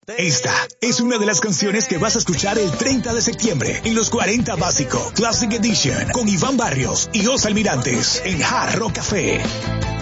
Esta es una de las canciones que vas a escuchar el 30 de septiembre en los 40 Básico Classic Edition con Iván Barrios y Os Almirantes en Hard Rock Café.